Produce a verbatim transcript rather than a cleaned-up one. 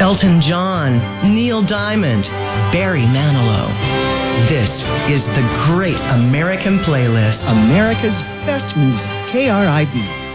Elton John, Neil Diamond, Barry Manilow. This is the Great American Playlist. America's best music, K R I V.